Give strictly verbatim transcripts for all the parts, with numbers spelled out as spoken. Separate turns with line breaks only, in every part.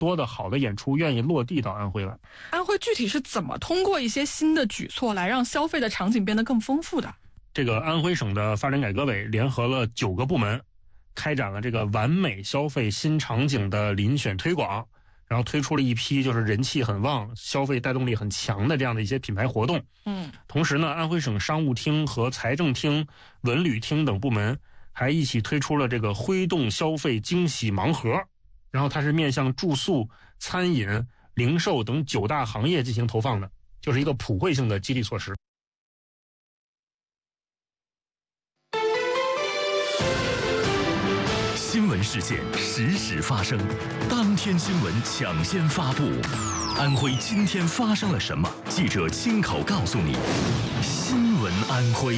多的好的演出愿意落地到安徽来。
安徽具体是怎么通过一些新的举措来让消费的场景变得更丰富的？
这个安徽省的发展改革委联合了九个部门，开展了这个完美消费新场景的遴选推广，然后推出了一批就是人气很旺、消费带动力很强的这样的一些品牌活动。
嗯，
同时呢，安徽省商务厅和财政厅、文旅厅等部门还一起推出了这个挥动消费惊喜盲盒，然后它是面向住宿、餐饮、零售等九大行业进行投放的，就是一个普惠性的激励措施。
新闻事件实时发生，当天新闻抢先发布。安徽今天发生了什么？记者亲口告诉你。新闻安徽。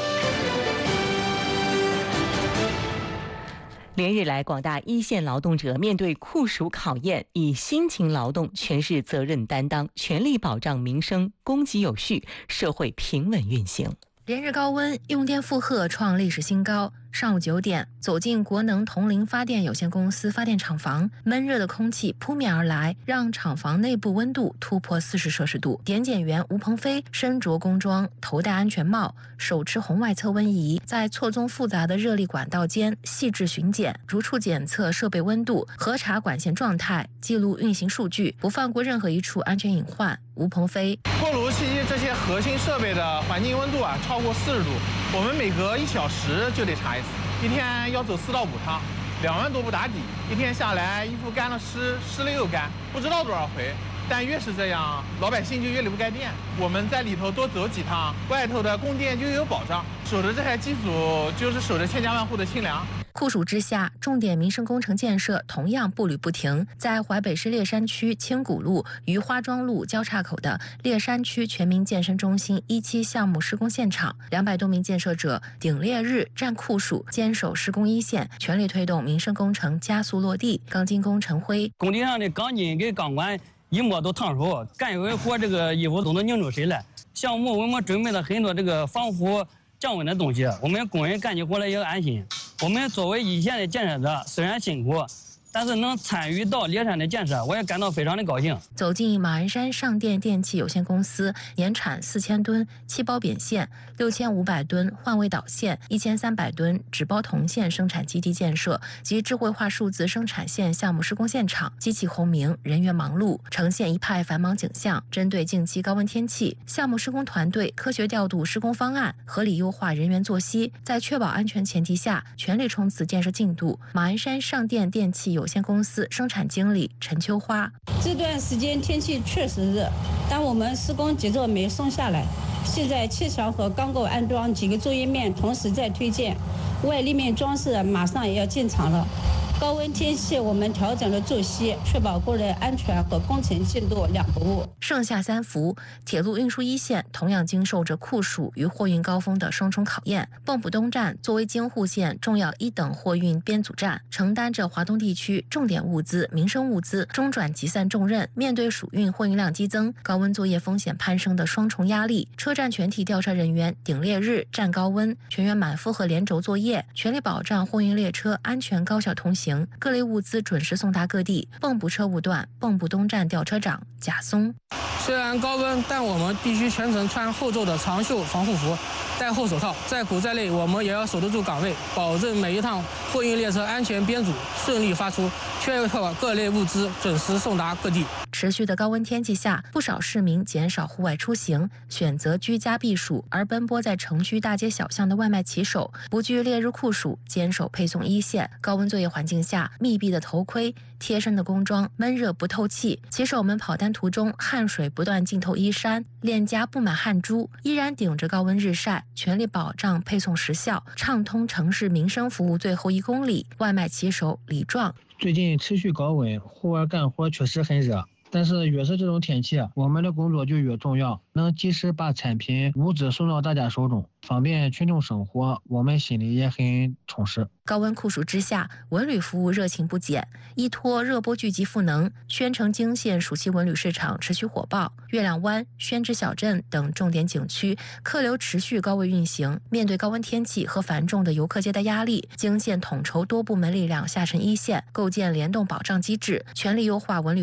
连日来，广大一线劳动者面对酷暑考验，以辛勤劳动诠释责任担当，全力保障民生供给有序，社会平稳运行。
连日高温，用电负荷创历史新高。上午九点，走进国能铜陵发电有限公司发电厂房，闷热的空气扑面而来，让厂房内部温度突破四十摄氏度。点检员吴鹏飞身着工装，头戴安全帽，手持红外测温仪，在错综复杂的热力管道间细致巡检，逐处检测设备温度，核查管线状态，记录运行数据，不放过任何一处安全隐患。吴鹏飞，
锅炉气机这些核心设备的环境温度啊超过四十度，我们每隔一小时就得查一次，一天要走四到五趟，两万多不打底，一天下来衣服干了湿，湿了又干，不知道多少回。但越是这样，老百姓就越离不开电。我们在里头多走几趟，外头的供电就有保障。守着这台机组，就是守着千家万户的清凉。
酷暑之下，重点民生工程建设同样步履不停。在淮北市烈山区千古路与花庄路交叉口的烈山区全民健身中心一期项目施工现场，两百多名建设者顶烈日战酷暑，坚守施工一线，全力推动民生工程加速落地。钢筋工程灰，
工地上的钢筋跟钢管一摸都烫手，干一回活这个衣服都能拧出水来。项目我们准备了很多这个防腐降温的东西，我们工人干起活来也安心。我们作为一线的建设者，虽然辛苦，但是能参与到烈山的建设，我也感到非常的高兴。
走进马鞍山上电电器有限公司，年产四千吨气包扁线、六千五百吨换位导线、一千三百吨纸包铜线生产基地建设及智慧化数字生产线项目施工现场，机器轰鸣，人员忙碌，呈现一派繁忙景象。针对近期高温天气，项目施工团队科学调度施工方案，合理优化人员作息，在确保安全前提下，全力冲刺建设进度。马鞍山上电电器有限公司生产经理陈秋花，
这段时间天气确实热，但我们施工节奏没松下来。现在砌墙和钢构安装几个作业面同时在推进，外立面装饰马上也要进场了。高温天气，我们调整了作息，确保工人安全和工程进度两不误。
盛夏三伏，铁路运输一线同样经受着酷暑与货运高峰的双重考验。蚌埠东站作为京沪线重要一等货运编组站，承担着华东地区重点物资、民生物资中转集散重任。面对暑运货运量激增、高温作业风险攀升的双重压力，车站全体调查人员顶烈日、战高温，全员满负荷连轴作业，全力保障货运列车安全高效通行。各类物资准时送达各地。蚌埠车务段蚌埠东站调车长贾松，
虽然高温，但我们必须全程穿厚重的长袖防护服，戴厚手套，再苦再累，我们也要守得住岗位，保证每一趟货运列车安全编组，顺利发出，确保各类物资准时送达各地。
持续的高温天气下，不少市民减少户外出行，选择居家避暑，而奔波在城区大街小巷的外卖骑手，不惧烈日酷暑，坚守配送一线。高温作业环境下，密闭的头盔、贴身的工装，闷热不透气。骑手们跑单途中，汗水不断浸透衣衫，脸颊布满汗珠，依然顶着高温日晒，全力保障配送时效，畅通城市民生服务最后一公里。外卖骑手李壮，
最近持续高温，户外干活确实很热。但是越是这种天气，我们的工作就越重要，能及时把产品物资送到大家手中，方便群众生活，我们心里也很充实。
高温酷暑之下，文旅服务热情不减，依托热播剧集赋能，宣城泾县暑期文旅市场持续火爆，月亮湾、宣之小镇等重点景区客流持续高位运行。面对高温天气和繁重的游客接待压力，泾县统筹多部门力量下沉一线，构建联动保障机制，全力优化文旅